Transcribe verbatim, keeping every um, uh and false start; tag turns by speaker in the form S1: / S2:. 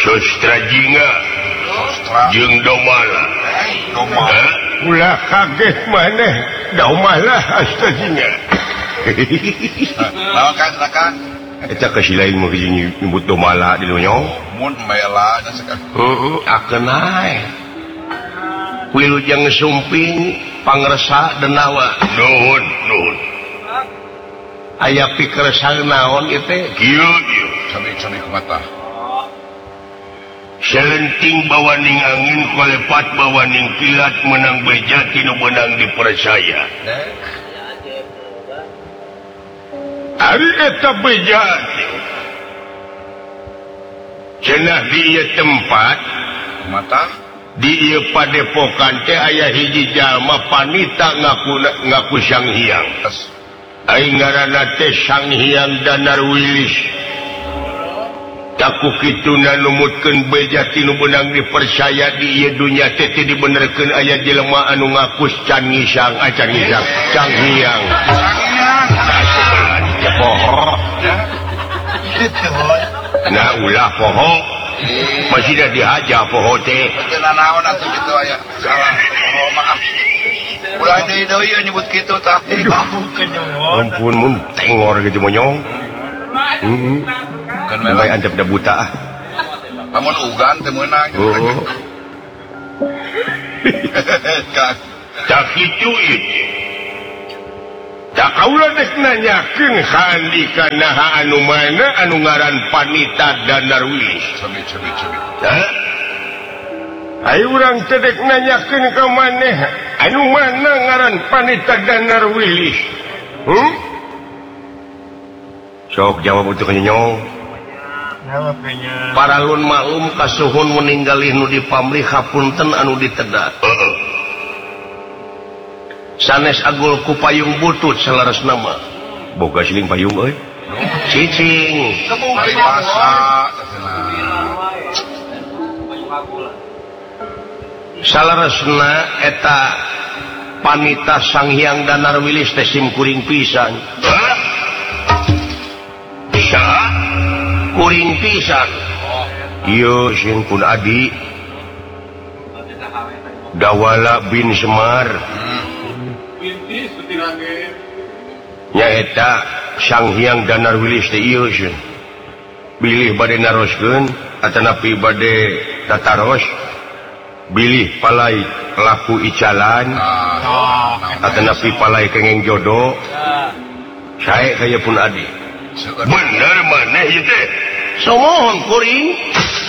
S1: Sostra Jinga jeung Domala.
S2: Ulah kaget maneh Domala Sostra Jinga.
S3: Naon kan silakan.
S1: Eta kasilain mah nyebut Domala di Lunyong.
S3: Mun mela nya sekan.
S1: Heeh, akeun ae. Wilujeng sumping pangresa denawa. Nuhun, nuhun. Aya pikersang naon ieu teh? Kieu, kieu.
S3: Cami-cami kumata.
S1: Selenting bawaning angin kolepat bawaning kilat menang beja tinu menang dipercaya. Ari eta beja cenah di ieu tempat
S3: Mata
S1: di ieu padepokan teh aya hiji jalma panita ngaku ngaku Sang Hyang. Aing ngaranna teh Sang Hyang Danarwilis. Taku kituna numutkeun beja tinu beunang dipercaya di ieu dunya teh teh dibenerkeun aya jelema anu ngaku Can Ngisang, ah Can Ngisang, Sang Hyang. Ya poho. Nah ulah poho. Masih dah dihajar poho teh.
S3: cenah naon atuh kitu aya. Salah. Oh maaf. Ulah deui deui nyebut kitu tah.
S1: Ampun mun tengor gitu monyong. Heeh.
S3: Kan
S1: Bae antep da buta ah.
S3: Lamun ugan teu meunang.
S1: Oh.
S3: Kak.
S1: Tak kitu ieu. Tak kaula dek nanyakeun ka andika naha anu mana anu ngaran Panita Danarwilis.
S3: Cobi cobi cobi.
S1: Hah? Ayo urang teh dek nanyakeun ka maneh anu mana ngaran Panita Danarwilis. Hmm? Sok jawab untuk nyong. Paralun maklum kasuhun meninggalih nu di pamrih hapunten anu ditedak. Heeh. Sanes agul ku payung butut salaresna mah. Boga siling payung euy. Cicing.
S3: Mari masa.
S1: Salaresna eta Panita Sang Hyang Danarwilis teh sim kuring pisan. Hah? Bisa kuring pisan. Ieu sing pun adi Dawala bin Semar. Nyaeta Sang Hyang Danarwilis teh ieu sieun. Bilih bade naroskeun atanapi bade tataros. Bilih palai laku icalan. Atanapi palai kengeng jodoh. Sae kaya pun adi. Bener maneh ieu teh. Somohon kuring.